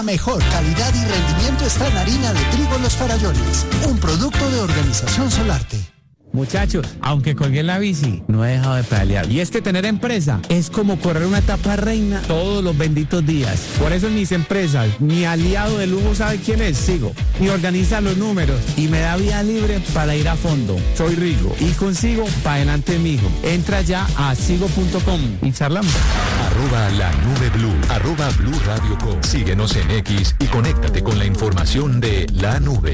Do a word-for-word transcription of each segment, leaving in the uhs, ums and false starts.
Mejor calidad y rendimiento está en harina de trigo Los Farallones, un producto de Organización Solarte. Muchachos, aunque colgué la bici, no he dejado de pedalear. Y es que tener empresa es como correr una etapa reina todos los benditos días. Por eso en mis empresas, mi aliado de lujo sabe quién es, Sigo. Y organiza los números y me da vía libre para ir a fondo. Soy Rigo y consigo para adelante mijo. Entra ya a sigo punto com y charlamos. Arroba la nube blue, arroba blue radio com. Síguenos en X y conéctate con la información de la nube.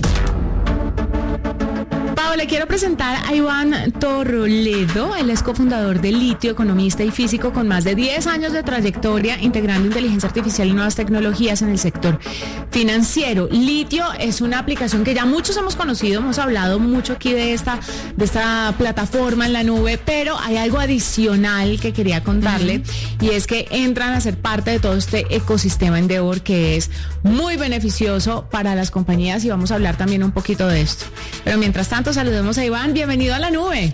Le quiero presentar a Iván Torroledo. Él es cofundador de Litio, economista y físico con más de diez años de trayectoria integrando inteligencia artificial y nuevas tecnologías en el sector financiero. Litio es una aplicación que ya muchos hemos conocido, hemos hablado mucho aquí de esta, de esta plataforma en la nube, pero hay algo adicional que quería contarle, uh-huh. y es que entran a ser parte de todo este ecosistema Endeavor que es muy beneficioso para las compañías y vamos a hablar también un poquito de esto. Pero mientras tanto, saludemos a Iván. Bienvenido a la nube.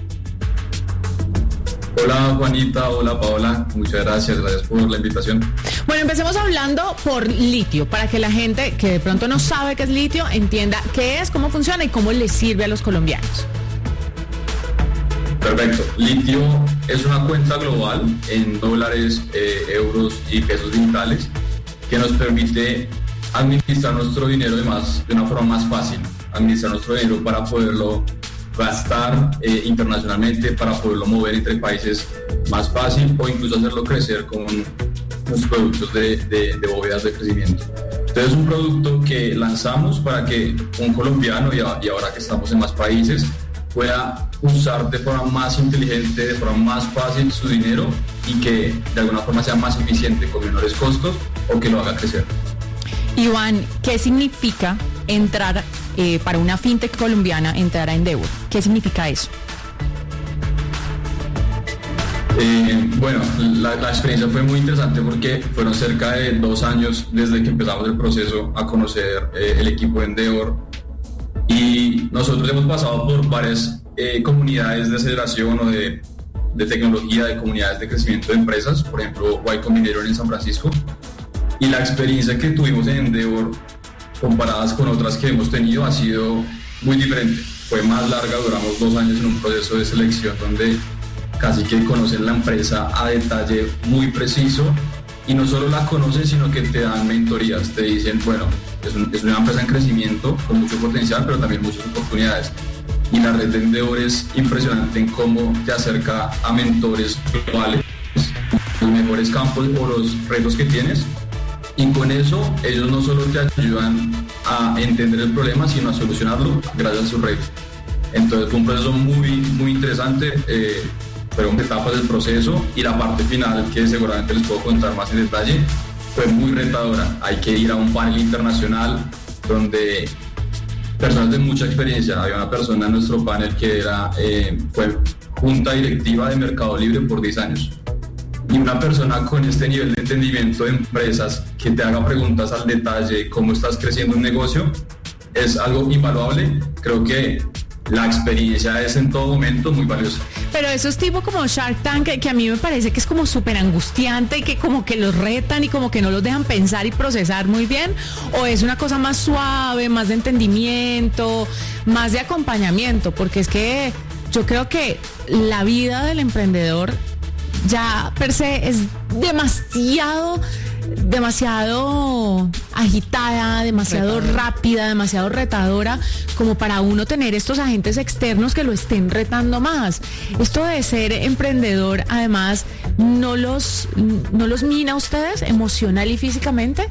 Hola Juanita, hola Paola, muchas gracias, gracias por la invitación. Bueno, empecemos hablando por litio, para que la gente que de pronto no sabe qué es litio entienda qué es, cómo funciona y cómo le sirve a los colombianos. Perfecto, litio es una cuenta global en dólares, eh, euros y pesos digitales que nos permite administrar nuestro dinero de, más, de una forma más fácil. Administrar nuestro dinero para poderlo gastar eh, internacionalmente, para poderlo mover entre países más fácil o incluso hacerlo crecer con los productos de, de, de bóvedas de crecimiento. Entonces es un producto que lanzamos para que un colombiano, y, a, y ahora que estamos en más países, pueda usar de forma más inteligente, de forma más fácil su dinero y que de alguna forma sea más eficiente con menores costos o que lo haga crecer. Iván, ¿qué significa entrar eh, para una fintech colombiana, entrar a Endeavor? ¿Qué significa eso? Eh, bueno, la, la experiencia fue muy interesante porque fueron cerca de dos años desde que empezamos el proceso a conocer eh, el equipo de Endeavor y nosotros hemos pasado por varias eh, comunidades de aceleración o de, de tecnología, de comunidades de crecimiento de empresas, por ejemplo Y Combinator en San Francisco. Y la experiencia que tuvimos en Endeavor, comparadas con otras que hemos tenido, ha sido muy diferente. Fue más larga, duramos dos años en un proceso de selección donde casi que conocen la empresa a detalle muy preciso y no solo la conocen, sino que te dan mentorías, te dicen, bueno, es, un, es una empresa en crecimiento con mucho potencial, pero también muchas oportunidades. Y la red de Endeavor es impresionante en cómo te acerca a mentores globales, los mejores campos o los retos que tienes. Y con eso ellos no solo te ayudan a entender el problema, sino a solucionarlo gracias a sus redes. Entonces fue un proceso muy, muy interesante, eh, fueron etapas del proceso y la parte final, que seguramente les puedo contar más en detalle, fue muy retadora. Hay que ir a un panel internacional donde personas de mucha experiencia, había una persona en nuestro panel que era, eh, fue junta directiva de Mercado Libre por diez años. Y una persona con este nivel de entendimiento de empresas que te haga preguntas al detalle, cómo estás creciendo un negocio, es algo invaluable. Creo que la experiencia es en todo momento muy valiosa. Pero eso es tipo como Shark Tank, que, que a mí me parece que es como súper angustiante y que como que los retan y como que no los dejan pensar y procesar muy bien, o es una cosa más suave, más de entendimiento, más de acompañamiento, porque es que yo creo que la vida del emprendedor ya per se es demasiado, demasiado agitada, demasiado retadora. rápida, demasiado retadora, como para uno tener estos agentes externos que lo estén retando más. Esto de ser emprendedor, además, ¿no los, no los mina a ustedes emocional y físicamente?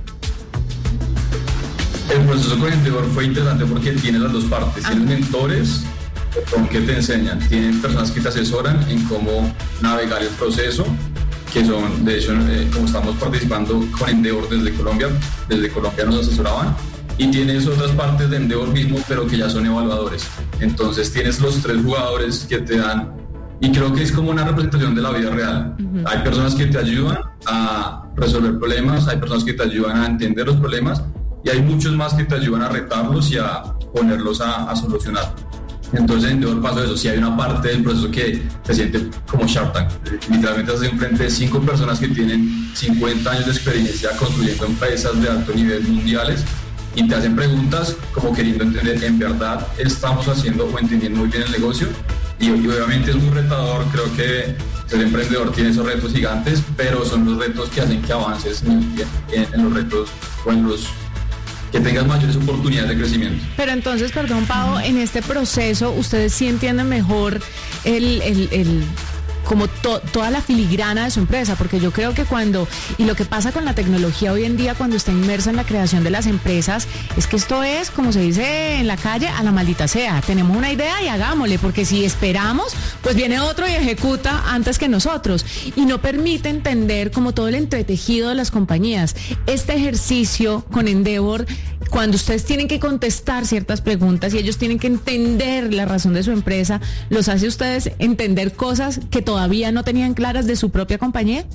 El proceso con Endeavor fue interesante porque tiene las dos partes. Ah. Tienes mentores que te enseñan, tienen personas que te asesoran en cómo navegar el proceso, que son, de hecho, eh, como estamos participando con Endeavor desde Colombia, desde Colombia nos asesoraban, y tienes otras partes de Endeavor mismo, pero que ya son evaluadores. Entonces tienes los tres jugadores que te dan, y creo que es como una representación de la vida real. Uh-huh. Hay personas que te ayudan a resolver problemas, hay personas que te ayudan a entender los problemas, y hay muchos más que te ayudan a retarlos y a ponerlos a, a solucionar. Entonces en Endeavor pasó eso, sí hay una parte del proceso que se siente como Shark Tank. Literalmente estás enfrente de cinco personas que tienen cincuenta años de experiencia construyendo empresas de alto nivel mundiales y te hacen preguntas como queriendo entender en verdad estamos haciendo o entendiendo muy bien el negocio. Y, y obviamente es muy retador, creo que ser emprendedor tiene esos retos gigantes, pero son los retos que hacen que avances en, en, en los retos o en los que tengas mayores oportunidades de crecimiento. Pero entonces, perdón, Pau, en este proceso ustedes sí entienden mejor el, el, el como to, toda la filigrana de su empresa, porque yo creo que cuando, y lo que pasa con la tecnología hoy en día cuando está inmersa en la creación de las empresas, es que esto es, como se dice en la calle, a la maldita sea, tenemos una idea y hagámosle, porque si esperamos, pues viene otro y ejecuta antes que nosotros, y no permite entender como todo el entretejido de las compañías. Este ejercicio con Endeavor, cuando ustedes tienen que contestar ciertas preguntas y ellos tienen que entender la razón de su empresa, ¿los hace ustedes entender cosas que todavía no tenían claras de su propia compañía?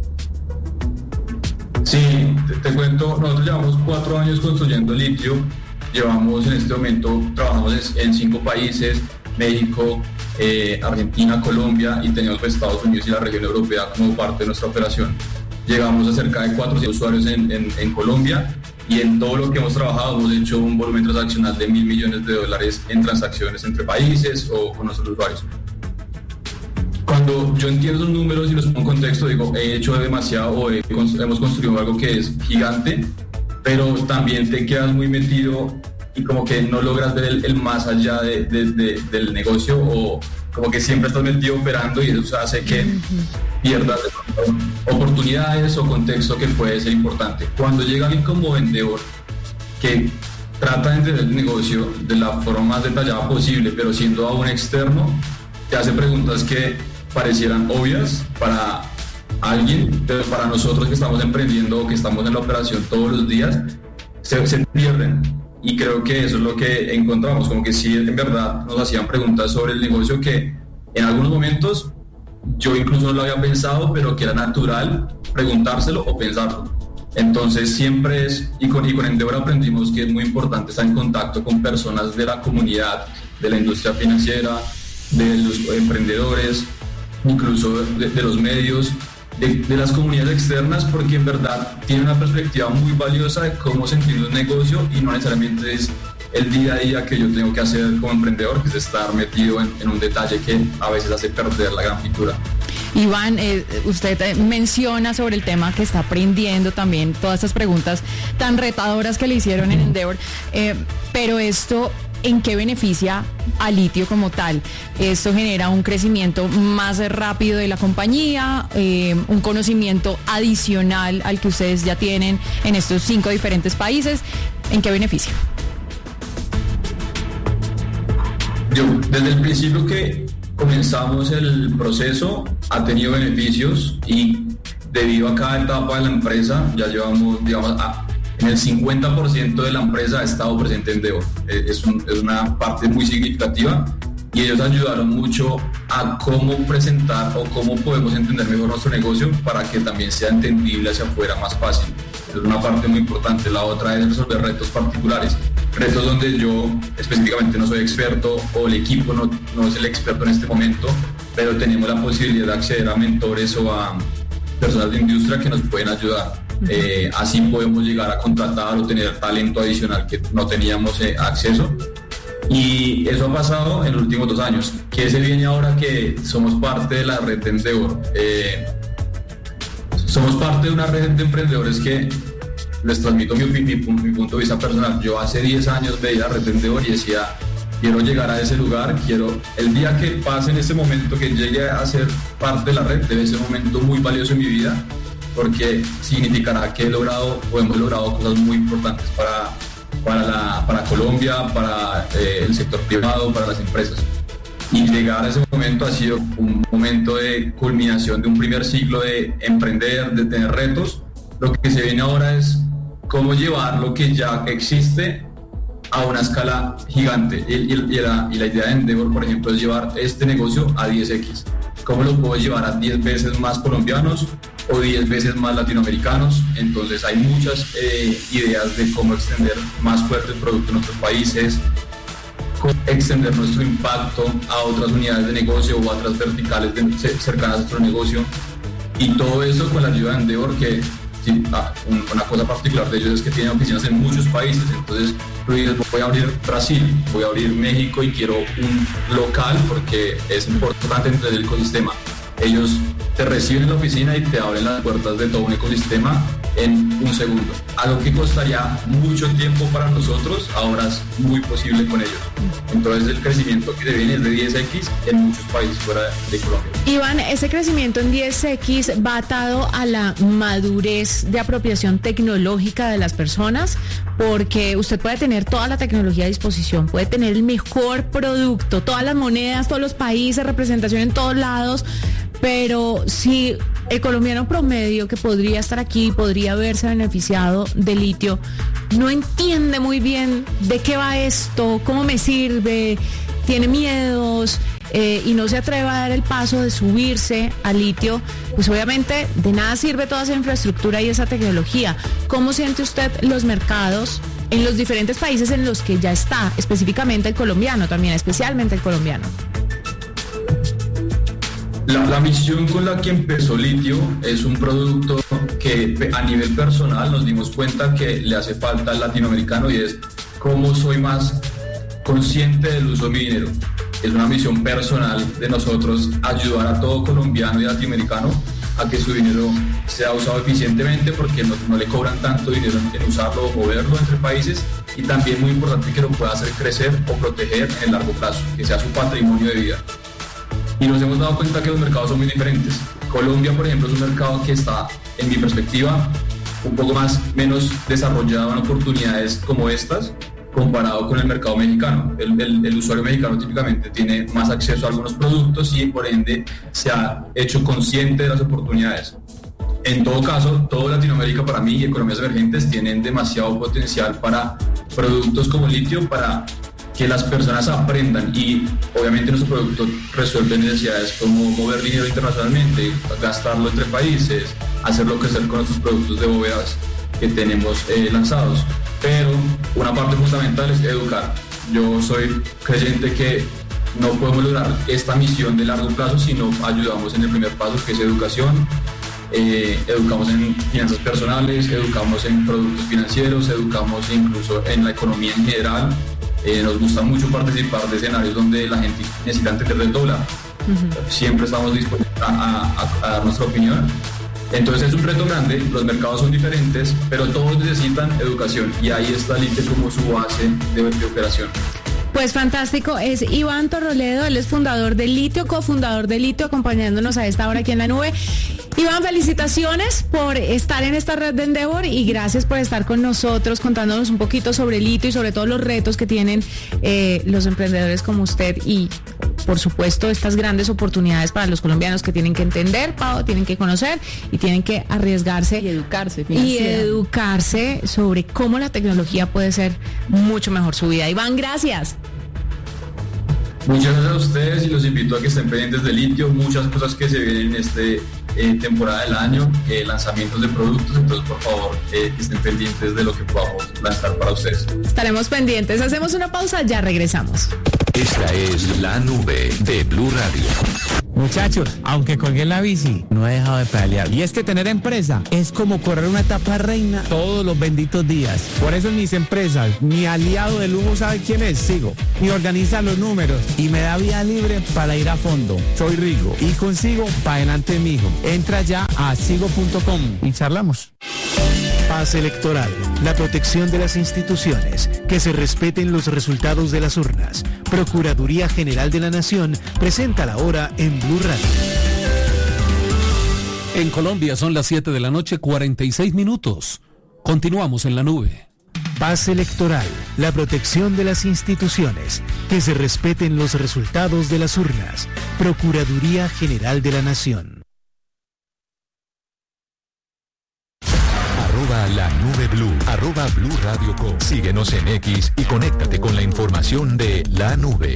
Sí, te, te cuento, nosotros llevamos cuatro años construyendo litio, llevamos en este momento, trabajamos en cinco países, México, eh, Argentina, Colombia, y tenemos pues, Estados Unidos y la región europea como parte de nuestra operación. Llegamos a cerca de cuatrocientos usuarios en, en, en Colombia, y en todo lo que hemos trabajado hemos hecho un volumen transaccional de mil millones de dólares en transacciones entre países o con nuestros usuarios. Cuando yo entiendo los números y los pongo en contexto, digo, he hecho demasiado o he, hemos construido algo que es gigante, pero también te quedas muy metido y como que no logras ver el, el más allá de, de, de, del negocio, o como que siempre estás metido operando y eso hace que pierdas oportunidades o contexto que puede ser importante. Cuando llega alguien como vendedor que trata de entender el negocio de la forma más detallada posible, pero siendo aún externo, te hace preguntas que parecieran obvias para alguien, pero para nosotros que estamos emprendiendo o que estamos en la operación todos los días, se, se pierden. Y creo que eso es lo que encontramos, como que sí, en verdad nos hacían preguntas sobre el negocio que en algunos momentos yo incluso no lo había pensado, pero que era natural preguntárselo o pensarlo. Entonces siempre es, y con, y con Endeavor aprendimos que es muy importante estar en contacto con personas de la comunidad, de la industria financiera, de los emprendedores, incluso de, de los medios, de, de las comunidades externas, porque en verdad tiene una perspectiva muy valiosa de cómo se entiende un negocio y no necesariamente es el día a día que yo tengo que hacer como emprendedor, que es estar metido en, en un detalle que a veces hace perder la gran pintura. Iván, eh, usted eh, menciona sobre el tema que está aprendiendo también todas estas preguntas tan retadoras que le hicieron en Endeavor, eh, pero esto, ¿en qué beneficia a Litio como tal? Esto genera un crecimiento más rápido de la compañía, eh, un conocimiento adicional al que ustedes ya tienen en estos cinco diferentes países. ¿En qué beneficia? Yo, desde el principio que comenzamos el proceso, ha tenido beneficios, y debido a cada etapa de la empresa, ya llevamos, digamos, a, en el cincuenta por ciento de la empresa ha estado presente en Endeavor. Es, un, es una parte muy significativa, y ellos ayudaron mucho a cómo presentar o cómo podemos entender mejor nuestro negocio para que también sea entendible hacia afuera más fácil. Es una parte muy importante. La otra es resolver retos particulares, retos donde yo específicamente no soy experto o el equipo no, no es el experto en este momento, pero tenemos la posibilidad de acceder a mentores o a personas de industria que nos pueden ayudar. Eh, así podemos llegar a contratar o tener talento adicional que no teníamos eh, acceso. Y eso ha pasado en los últimos dos años. ¿Qué se viene ahora que somos parte de la red de Endeavor? Eh, somos parte de una red de emprendedores que les transmito mi, mi, mi punto de vista personal. Yo hace diez años veía la red de Endeavor y decía, quiero llegar a ese lugar, quiero, el día que pase en ese momento, que llegue a ser parte de la red, debe ser un momento muy valioso en mi vida, porque significará que he logrado o hemos logrado cosas muy importantes para, para, la, para Colombia, para eh, el sector privado, para las empresas. Y llegar a ese momento ha sido un momento de culminación de un primer ciclo de emprender, de tener retos. Lo que se viene ahora es cómo llevar lo que ya existe a una escala gigante. Y, y, y, la, y la idea de Endeavor, por ejemplo, es llevar este negocio a diez equis. ¿Cómo lo puedo llevar a diez veces más colombianos o diez veces más latinoamericanos? Entonces hay muchas eh, ideas de cómo extender más fuerte el producto en otros países, extender nuestro impacto a otras unidades de negocio o a otras verticales de, cercanas a nuestro negocio. Y todo eso con la ayuda de Endeavor, que sí, ah, un, una cosa particular de ellos es que tienen oficinas en muchos países. Entonces, voy a abrir Brasil, voy a abrir México y quiero un local porque es importante dentro del ecosistema. Ellos te reciben en la oficina y te abren las puertas de todo un ecosistema en un segundo. Algo que costaría mucho tiempo para nosotros, ahora es muy posible con ellos. Entonces el crecimiento que se viene es de diez equis en muchos países fuera de Colombia. Iván, ese crecimiento en diez equis va atado a la madurez de apropiación tecnológica de las personas, porque usted puede tener toda la tecnología a disposición, puede tener el mejor producto, todas las monedas, todos los países, representación en todos lados, pero si el colombiano promedio que podría estar aquí, podría haberse beneficiado de litio, no entiende muy bien de qué va esto, cómo me sirve, tiene miedos eh, y no se atreve a dar el paso de subirse al litio, pues obviamente de nada sirve toda esa infraestructura y esa tecnología. ¿Cómo siente usted los mercados en los diferentes países en los que ya está, específicamente el colombiano también, especialmente el colombiano? La, la misión con la que empezó Litio es un producto que a nivel personal nos dimos cuenta que le hace falta al latinoamericano, y es cómo soy más consciente del uso de mi dinero. Es una misión personal de nosotros ayudar a todo colombiano y latinoamericano a que su dinero sea usado eficientemente, porque no, no le cobran tanto dinero en usarlo o moverlo entre países, y también muy importante que lo pueda hacer crecer o proteger en el largo plazo, que sea su patrimonio de vida. Y nos hemos dado cuenta que los mercados son muy diferentes. Colombia, por ejemplo, es un mercado que está, en mi perspectiva, un poco más menos desarrollado en oportunidades como estas, comparado con el mercado mexicano. El, el, el usuario mexicano típicamente tiene más acceso a algunos productos y por ende se ha hecho consciente de las oportunidades. En todo caso, toda Latinoamérica para mí y economías emergentes tienen demasiado potencial para productos como litio, para que las personas aprendan, y obviamente nuestro producto resuelve necesidades como mover dinero internacionalmente, gastarlo entre países, hacerlo crecer con nuestros productos de bóvedas que tenemos eh, lanzados. Pero una parte fundamental es educar. Yo soy creyente que no podemos lograr esta misión de largo plazo si no ayudamos en el primer paso, que es educación. Eh, educamos en finanzas personales, educamos en productos financieros, educamos incluso en la economía en general. Eh, nos gusta mucho participar de escenarios donde la gente necesita entender del dólar. Uh-huh. Siempre estamos dispuestos a, a, a dar nuestra opinión. Entonces es un reto grande, los mercados son diferentes, pero todos necesitan educación, y ahí está Litio como su base de, de operación. Pues fantástico, es Iván Torroledo, él es fundador de Litio, cofundador de Litio, acompañándonos a esta hora aquí en la nube. Iván, felicitaciones por estar en esta red de Endeavor y gracias por estar con nosotros contándonos un poquito sobre Litio y sobre todos los retos que tienen eh, los emprendedores como usted, y por supuesto estas grandes oportunidades para los colombianos que tienen que entender, Pau, tienen que conocer y tienen que arriesgarse y educarse y educarse sobre cómo la tecnología puede ser mucho mejor su vida. Iván, gracias. Muchas gracias a ustedes y los invito a que estén pendientes de Litio, muchas cosas que se vienen en esta eh, temporada del año, eh, lanzamientos de productos, entonces por favor eh, estén pendientes de lo que podamos lanzar para ustedes. Estaremos pendientes, hacemos una pausa, ya regresamos. Esta es La Nube de Blue Radio. Muchachos, aunque colgué la bici, no he dejado de pedalear. Y es que tener empresa es como correr una etapa reina todos los benditos días. Por eso en mis empresas, mi aliado de lujo, ¿sabe quién es? Sigo. Y organiza los números y me da vía libre para ir a fondo. Soy Rigo y consigo para adelante, mijo. Entra ya a sigo punto com y charlamos. Paz electoral, la protección de las instituciones, que se respeten los resultados de las urnas. Procuraduría General de la Nación presenta la hora en Blue Radio. En Colombia son las siete de la noche, cuarenta y seis minutos. Continuamos en la nube. Paz electoral, la protección de las instituciones, que se respeten los resultados de las urnas. Procuraduría General de la Nación. Arroba la nube Blue, arroba Blue Radio Co. Síguenos en X y conéctate con la información de la nube.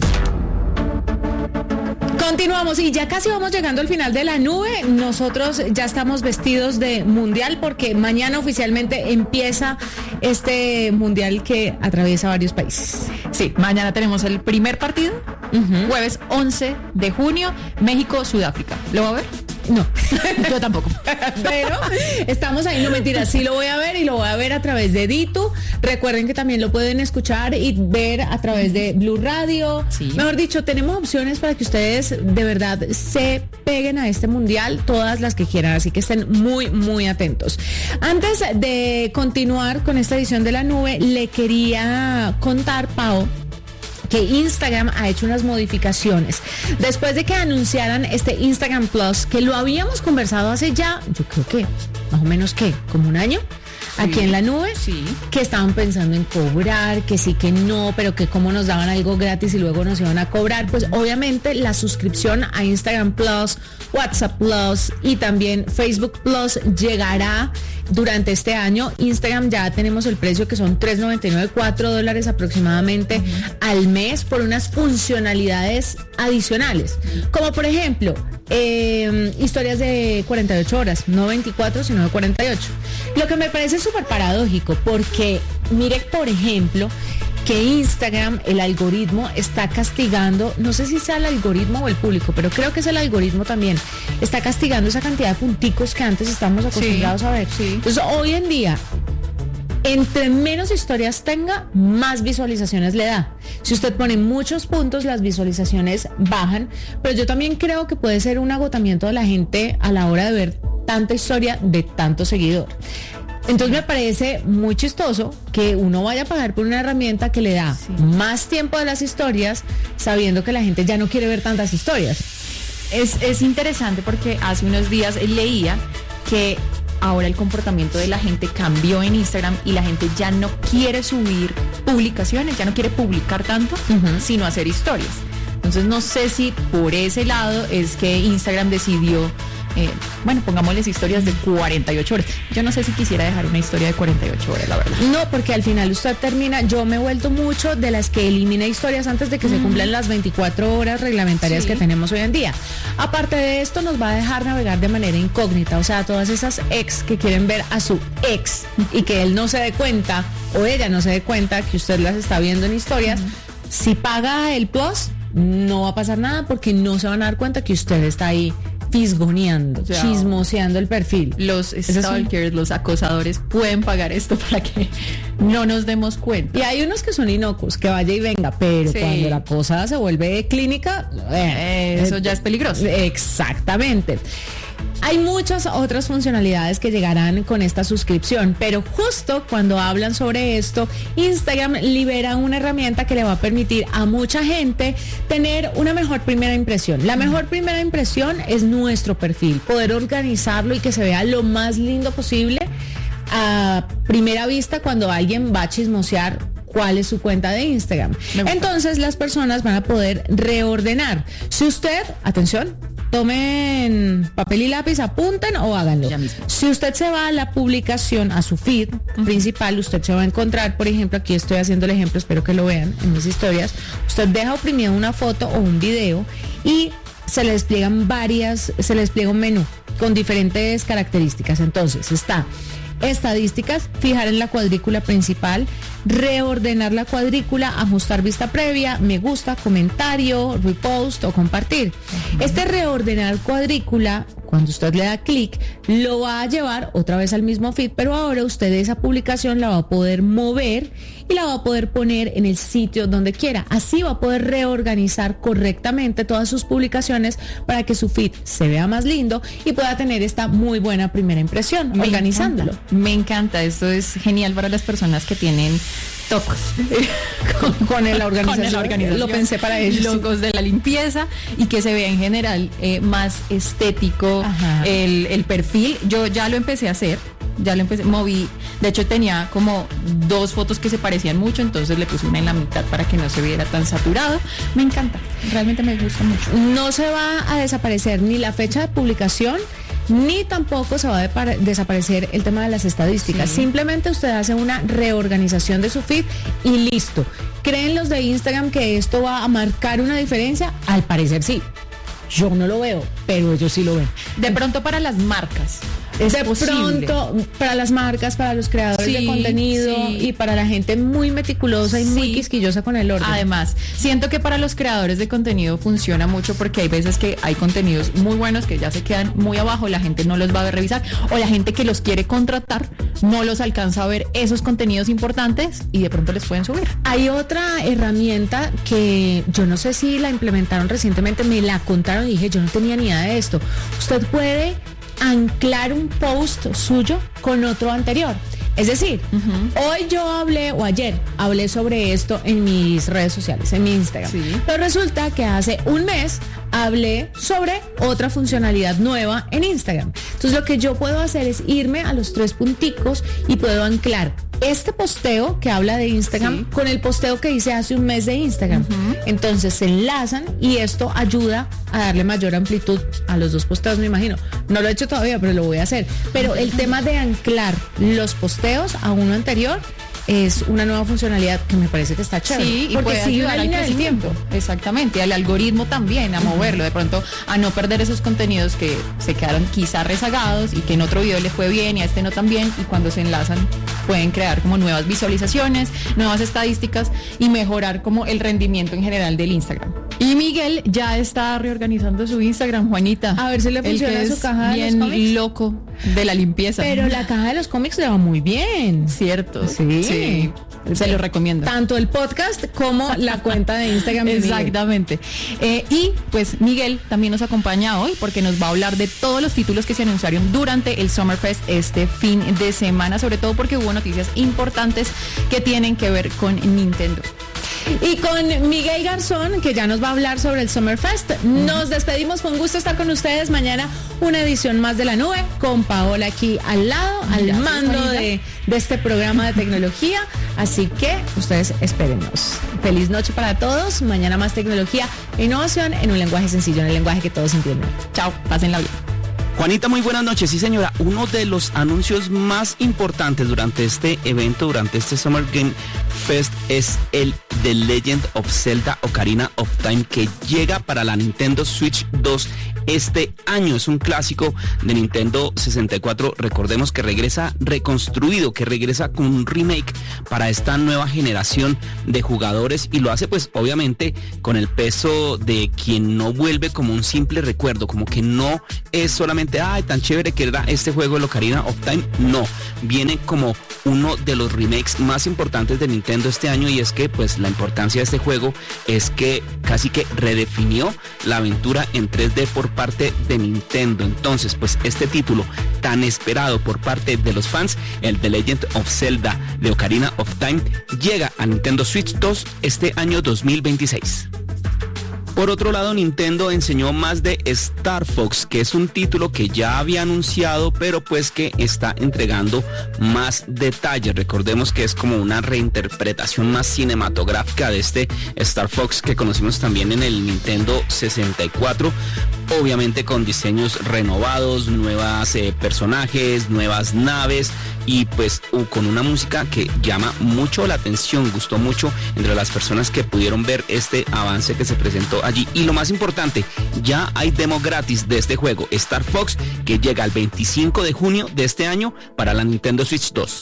Continuamos y ya casi vamos llegando al final de la nube. Nosotros ya estamos vestidos de mundial porque mañana oficialmente empieza este mundial que atraviesa varios países. Sí, mañana tenemos el primer partido, uh-huh. jueves once de junio, México-Sudáfrica. ¿Lo va a ver? No, yo tampoco. Pero estamos ahí, no mentira, sí lo voy a ver y lo voy a ver a través de Ditu. Recuerden que también lo pueden escuchar y ver a través de Blue Radio. Sí. Mejor dicho, tenemos opciones para que ustedes de verdad se peguen a este mundial, todas las que quieran, así que estén muy, muy atentos. Antes de continuar con esta edición de La Nube, le quería contar, Pau, que Instagram ha hecho unas modificaciones. Después de que anunciaran este Instagram Plus, que lo habíamos conversado hace ya, yo creo que más o menos que, como un año, sí, aquí en La Nube, sí, que estaban pensando en cobrar, que sí, que no, pero que cómo nos daban algo gratis y luego nos iban a cobrar. Pues obviamente la suscripción a Instagram Plus, WhatsApp Plus y también Facebook Plus llegará durante este año. Instagram ya tenemos el precio que son tres noventa y nueve, cuatro dólares aproximadamente uh-huh. al mes por unas funcionalidades adicionales, como por ejemplo eh, historias de cuarenta y ocho horas, no veinticuatro sino de cuarenta y ocho. Lo que me parece súper paradójico, porque mire, por ejemplo, que Instagram, el algoritmo está castigando, no sé si sea el algoritmo o el público, pero creo que es el algoritmo también, está castigando esa cantidad de punticos que antes estábamos acostumbrados sí, a ver. Sí. Entonces hoy en día, entre menos historias tenga, más visualizaciones le da. Si usted pone muchos puntos, las visualizaciones bajan, pero yo también creo que puede ser un agotamiento de la gente a la hora de ver tanta historia de tanto seguidor. Entonces me parece muy chistoso que uno vaya a pagar por una herramienta que le da sí. más tiempo de las historias, sabiendo que la gente ya no quiere ver tantas historias. Es, es interesante porque hace unos días leía que ahora el comportamiento de la gente cambió en Instagram y la gente ya no quiere subir publicaciones, ya no quiere publicar tanto, uh-huh. sino hacer historias. Entonces no sé si por ese lado es que Instagram decidió, eh, bueno, pongámosles historias de cuarenta y ocho horas. Yo no sé si quisiera dejar una historia de cuarenta y ocho horas, la verdad. No, porque al final usted termina, yo me he vuelto mucho de las que elimina historias antes de que mm. se cumplan las veinticuatro horas reglamentarias sí. que tenemos hoy en día. Aparte de esto, nos va a dejar navegar de manera incógnita, o sea, todas esas ex que quieren ver a su ex y que él no se dé cuenta o ella no se dé cuenta que usted las está viendo en historias, mm. si paga el Plus, no va a pasar nada porque no se van a dar cuenta que usted está ahí fisgoneando, o sea, chismoseando el perfil. Los stalkers, los acosadores pueden pagar esto para que no nos demos cuenta. Y hay unos que son inocuos, que vaya y venga, pero sí. cuando la cosa se vuelve clínica, eh, eso eh, ya es peligroso. Exactamente. Hay muchas otras funcionalidades que llegarán con esta suscripción, pero justo cuando hablan sobre esto, Instagram libera una herramienta que le va a permitir a mucha gente tener una mejor primera impresión. La mejor primera impresión es nuestro perfil, poder organizarlo y que se vea lo más lindo posible a primera vista cuando alguien va a chismosear cuál es su cuenta de Instagram. Entonces las personas van a poder reordenar. Si usted, atención, tomen papel y lápiz, apunten o háganlo. Si usted se va a la publicación, a su feed uh-huh. principal, usted se va a encontrar, por ejemplo, aquí estoy haciendo el ejemplo, espero que lo vean en mis historias. Usted deja oprimida una foto o un video y se le despliegan varias, se le despliega un menú con diferentes características. Entonces está estadísticas, fijar en la cuadrícula principal, reordenar la cuadrícula, ajustar vista previa, me gusta, comentario, repost o compartir. Uh-huh. Este reordenar cuadrícula, cuando usted le da clic, lo va a llevar otra vez al mismo feed, pero ahora usted esa publicación la va a poder mover y la va a poder poner en el sitio donde quiera. Así va a poder reorganizar correctamente todas sus publicaciones para que su feed se vea más lindo y pueda tener esta muy buena primera impresión, me organizándolo. Encanta, me encanta, esto es genial para las personas que tienen tocos con, con, el organización, con la organización, lo pensé para ellos, logos sí. de la limpieza y que se vea en general eh, más estético el, el perfil. Yo ya lo empecé a hacer, ya lo empecé, moví, de hecho tenía como dos fotos que se parecían mucho, entonces le puse una en la mitad para que no se viera tan saturado. Me encanta, realmente me gusta mucho. No se va a desaparecer ni la fecha de publicación, ni tampoco se va a de- desaparecer el tema de las estadísticas. Sí. Simplemente usted hace una reorganización de su feed y listo. ¿Creen los de Instagram que esto va a marcar una diferencia? Al parecer sí. Yo no lo veo, pero ellos sí lo ven. De pronto para las marcas, es de posible. pronto para las marcas, para los creadores Sí, de contenido sí. y para la gente muy meticulosa y muy Sí. quisquillosa con el orden. Además, siento que para los creadores de contenido funciona mucho porque hay veces que hay contenidos muy buenos que ya se quedan muy abajo, la gente no los va a revisar, o la gente que los quiere contratar no los alcanza a ver esos contenidos importantes y de pronto les pueden subir. Hay otra herramienta que yo no sé si la implementaron recientemente, me la contaron y dije, yo no tenía ni idea de esto. Usted puede anclar un post suyo con otro anterior. Es decir, uh-huh. hoy yo hablé, o ayer, hablé sobre esto en mis redes sociales, en mi Instagram. Sí. Pero resulta que hace un mes hablé sobre otra funcionalidad nueva en Instagram. Entonces lo que yo puedo hacer es irme a los tres punticos y puedo anclar este posteo que habla de Instagram sí. con el posteo que hice hace un mes de Instagram. Uh-huh. Entonces se enlazan y esto ayuda a darle mayor amplitud a los dos posteos, me imagino. No lo he hecho todavía, pero lo voy a hacer. Pero el tema de anclar los posteos a uno anterior es una nueva funcionalidad que me parece que está chévere. Sí, y puede ayudar al crecimiento. Exactamente, al algoritmo también, a moverlo, de pronto a no perder esos contenidos que se quedaron quizá rezagados y que en otro video le fue bien y a este no tan bien, y cuando se enlazan pueden crear como nuevas visualizaciones, nuevas estadísticas y mejorar como el rendimiento en general del Instagram. Y Miguel ya está reorganizando su Instagram, Juanita. A ver si le funciona su caja de los cómics. Bien loco de la limpieza. Pero la caja de los cómics le va muy bien. Cierto. Sí. Sí. Se lo recomiendo. Tanto el podcast como la cuenta de Instagram de Exactamente. Eh, y pues Miguel también nos acompaña hoy porque nos va a hablar de todos los títulos que se anunciaron durante el Summerfest este fin de semana, sobre todo porque hubo noticias importantes que tienen que ver con Nintendo. Y con Miguel Garzón, que ya nos va a hablar sobre el Summerfest. Nos despedimos, con gusto estar con ustedes. Mañana una edición más de La Nube, con Paola aquí al lado, al Gracias, mando de, de este programa de tecnología. Así que ustedes espérennos. Feliz noche para todos. Mañana más tecnología e innovación en un lenguaje sencillo, en el lenguaje que todos entienden. Chao, pásenla bien. Juanita, muy buenas noches. Sí, señora, uno de los anuncios más importantes durante este evento, durante este Summer Game Fest, es el The Legend of Zelda Ocarina of Time, que llega para la Nintendo Switch dos este año. Es un clásico de Nintendo sesenta y cuatro. Recordemos que regresa reconstruido, que regresa con un remake para esta nueva generación de jugadores, y lo hace pues obviamente con el peso de quien no vuelve como un simple recuerdo, como que no es solamente ay, tan chévere que era este juego el Ocarina of Time. No, viene como uno de los remakes más importantes de Nintendo este año, y es que pues la importancia de este juego es que casi que redefinió la aventura en tres D por parte de Nintendo. Entonces pues este título tan esperado por parte de los fans, el The Legend of Zelda de Ocarina of Time, llega a Nintendo Switch dos este año dos mil veintiséis. Por otro lado, Nintendo enseñó más de Star Fox, que es un título que ya había anunciado, pero pues que está entregando más detalles. Recordemos que es como una reinterpretación más cinematográfica de este Star Fox que conocimos también en el Nintendo sesenta y cuatro, obviamente con diseños renovados, nuevas eh, personajes, nuevas naves, y pues uh, con una música que llama mucho la atención. Gustó mucho entre las personas que pudieron ver este avance que se presentó allí. Y lo más importante, ya hay demo gratis de este juego, Star Fox, que llega el veinticinco de junio de este año para la Nintendo Switch dos.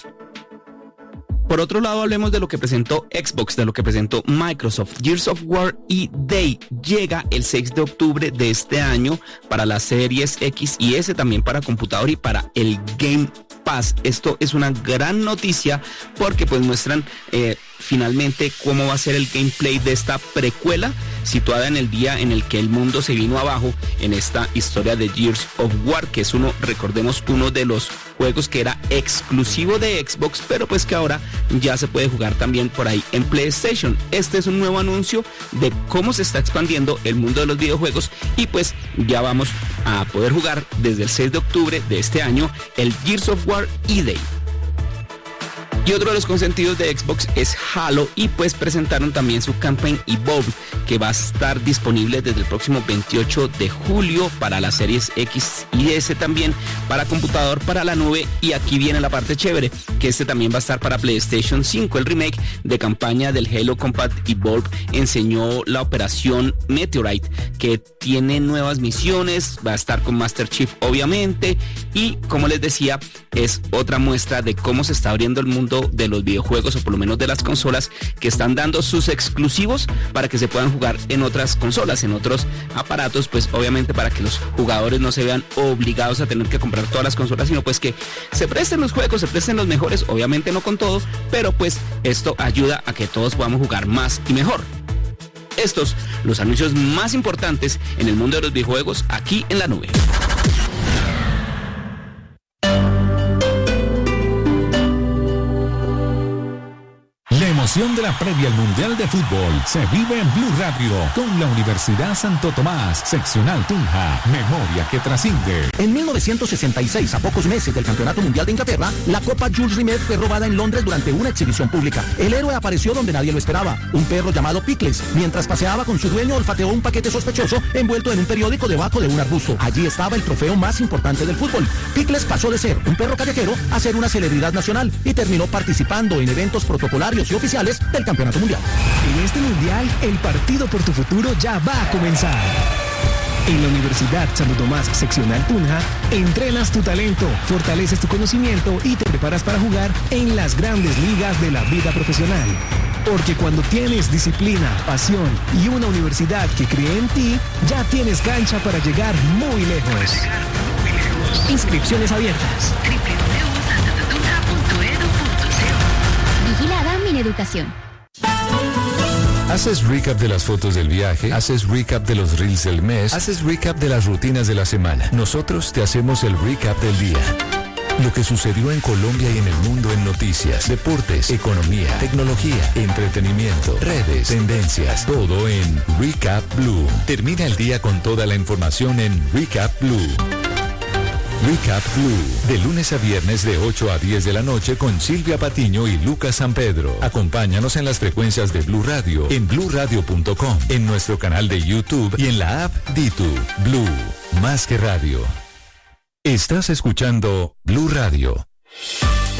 Por otro lado, hablemos de lo que presentó Xbox, de lo que presentó Microsoft. Gears of War y Day llega el seis de octubre de este año para las series X y S, también para computador y para el Game Pass. Esto es una gran noticia porque pues muestran eh, finalmente cómo va a ser el gameplay de esta precuela situada en el día en el que el mundo se vino abajo en esta historia de Gears of War, que es uno, recordemos, uno de los juegos que era exclusivo de Xbox, pero pues que ahora ya se puede jugar también por ahí en PlayStation. Este es un nuevo anuncio de cómo se está expandiendo el mundo de los videojuegos, y pues ya vamos a poder jugar desde el seis de octubre de este año el Gears of War y Day. Y otro de los consentidos de Xbox es Halo, y pues presentaron también su campaign Evolve, que va a estar disponible desde el próximo veintiocho de julio para las series X y S, también para computador, para la nube. Y aquí viene la parte chévere, que este también va a estar para PlayStation cinco. El remake de campaña del Halo Combat Evolve enseñó la operación Meteorite, que tiene nuevas misiones, va a estar con Master Chief obviamente, y como les decía, es otra muestra de cómo se está abriendo el mundo de los videojuegos, o por lo menos de las consolas, que están dando sus exclusivos para que se puedan jugar en otras consolas, en otros aparatos, pues obviamente para que los jugadores no se vean obligados a tener que comprar todas las consolas, sino pues que se presten los juegos, se presten los mejores, obviamente no con todo, pero pues esto ayuda a que todos podamos jugar más y mejor. Estos, los anuncios más importantes en el mundo de los videojuegos, aquí en la nube. La emoción de la previa al Mundial de Fútbol se vive en Blue Radio con la Universidad Santo Tomás, seccional Tunja, memoria que trasciende. En mil novecientos sesenta y seis, a pocos meses del Campeonato Mundial de Inglaterra, la Copa Jules Rimet fue robada en Londres durante una exhibición pública. El héroe apareció donde nadie lo esperaba. Un perro llamado Pickles, mientras paseaba con su dueño, olfateó un paquete sospechoso envuelto en un periódico debajo de un arbusto. Allí estaba el trofeo más importante del fútbol. Pickles pasó de ser un perro callejero a ser una celebridad nacional y terminó participando en eventos protocolarios y oficiales del Campeonato Mundial. En este Mundial, el partido por tu futuro ya va a comenzar. En la Universidad Santo Tomás, seccional Tunja, entrenas tu talento, fortaleces tu conocimiento y te preparas para jugar en las grandes ligas de la vida profesional. Porque cuando tienes disciplina, pasión y una universidad que cree en ti, ya tienes cancha para llegar muy lejos. Inscripciones abiertas. doble u doble u doble u punto santo tunja punto e d u punto c o. Vigilada Mineducación. Haces recap de las fotos del viaje, haces recap de los reels del mes, haces recap de las rutinas de la semana. Nosotros te hacemos el recap del día. Lo que sucedió en Colombia y en el mundo en noticias, deportes, economía, tecnología, entretenimiento, redes, tendencias, todo en Recap Blue. Termina el día con toda la información en Recap Blue. Recap Blue, de lunes a viernes de ocho a diez de la noche con Silvia Patiño y Lucas San Pedro. Acompáñanos en las frecuencias de Blue Radio, en blue radio punto com, en nuestro canal de YouTube y en la app Ditu. Blue, más que radio. Estás escuchando Blue Radio.